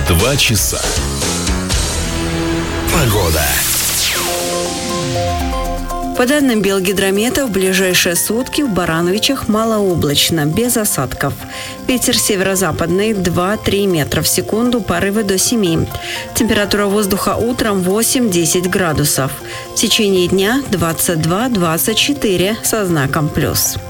2 часа. Погода. По данным Белгидромета, в ближайшие сутки в Барановичах малооблачно, без осадков. Ветер северо-западный 2-3 метра в секунду, порывы до 7. Температура воздуха утром 8-10 градусов. В течение дня 22-24 со знаком плюс.